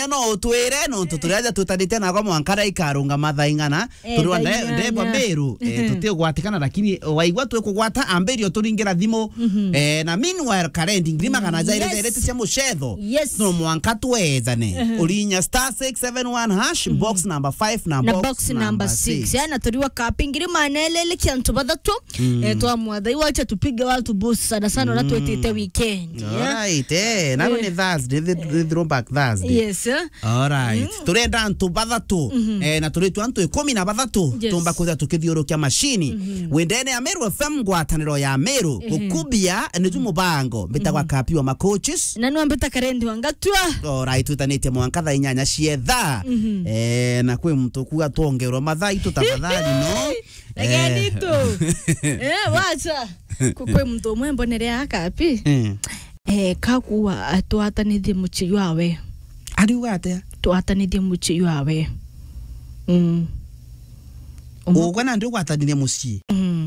kinya no twire no tuturaja tutanite na kwa mwankara ikarunga mathaingana turwa ndebo Meru tutigwatikana lakini waigwa twikugwata amberio turingira thimo na meanwhile karendi ngima kana jaire cia muchetho no mwanka twezane ulinya *671# box number 5 na box number 6 yana turiwa kapingiri manelele kiantu bathatu twa mwathai wacha tupige watu boss sana na twetete weekend right na ni Thursday the throwback Thursday yes all right turenda antu bathatu na turitu antu 10 na bathatu tumba kuza tukithiurukia mashini wendene ya Meru FM ngwataniro ya Meru gukubia nitu mubango bitagwa kapi wa coaches na no mbeta karendi wangatwa all right tutanite mwankatha inyanya cietha na kwe mtu kuga tuongerwa mathai tutafadhali no ageni tu wacha kwe mtu mwembonere akapi kakuwa atwatanithie muchiyu awe ariuga atia twatanithie muchiyu awe ugana ndio gwatanithie muchi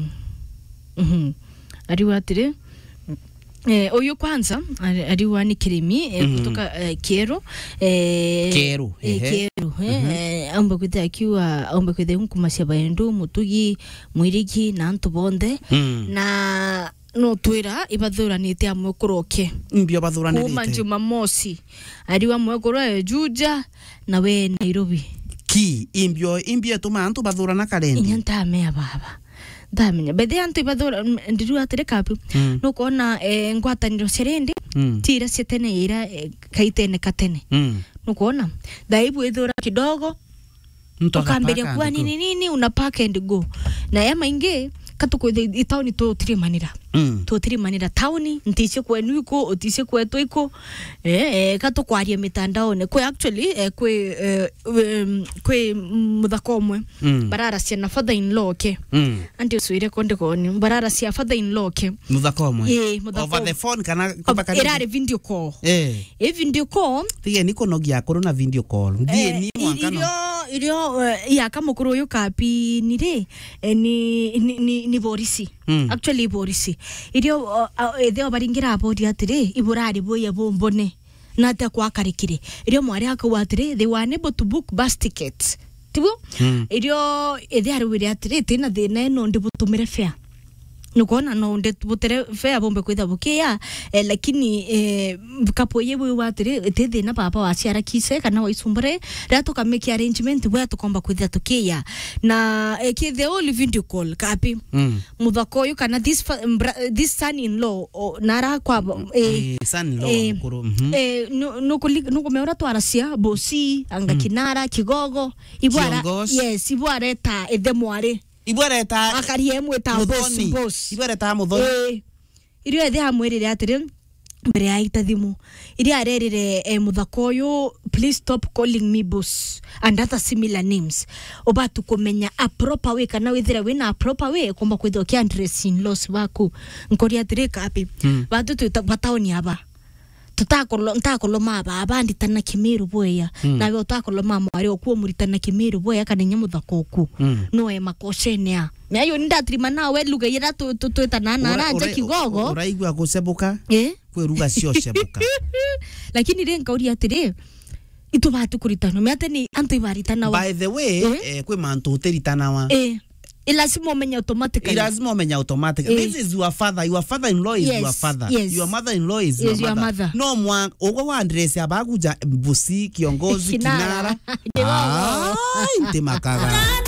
ariuga atire oyo kwanza ariwa ni kirimi kutoka Kero amba kwita akiwa amba kwita nkumasia baendu mutugi mwirigi na antu bonde na no twira ibadhuranite amwe kuroke mbio badhuranite kuma Jumamosi ariwa mwekoro Juja na we Nairobi ki imbio tuma antu badhurana karendi inyanta me baba damenya bede antu ibadhura ndiru atire kapi no kona ngwataniro serende tira setene ira kaitene katene no kona daibu edhura kidogo ukamberia kwa nini unapaka and go na yama inge katuko itaoni to trimanira to trimanira tauni ntiche kwenu iko otiche kwetu iko katukwaria mitandao ne kwa actually kwe muthakomwe barara cia na father in law ke anti suire konde koni barara cia father in law ke muthakomwe over the phone kana kupaka irare video call video call tiye niko nogia korona video call ndie ni mwankano irio ya kamukuru yu kapi nire ni borisi actually borisi irio etheo baringira abodi atire iburari boya bombone nata kwa karikire irio mwari akwa atire they were unable to book bus tickets tibo irio etheo wiri atire tina thina no ndibutumire fare nukona no ndebutere fare bombe kwitha bukia lakini kapoye we watire tete na papa wa ciara kise kana wa isumbare ratoka make arrangement we tukomba kwitha tukia na the only video call kapi muthako yu kana this son in law nara kwa son in law kuru nuko meora twaracia bosi anga kinara kigogo ibwara yes ibwara ta edemware ibwereta akarie mweta boss ibwereta muthoni irio ethe hamwirire atire mbere ya itathimu iria arerire muthakoyo please stop calling me boss and other similar names obatu kumenya a proper way kana withira wina a proper way komba kwithokia address in laws baku nkori atire kapi batu tutataoni aba ntakoloma aba nditana Kimiru boya nawe utakoloma mwari okuo muritana Kimiru boya kana nyamuthako ku no makoshenia nayo ndatrima nawe luga yira twetana na ranja kigogo uraigwa gusebuka kwe ruga cio sebuka lakini renga uri atire itubatu kuritana mete ni antu ibaritana by the way kwe mantu uteritana wa lazima umenya automatically this is your father in law is your father your mother in law is your mother no mwa ogwa address abaguja busi kiongozi kinara nte makaga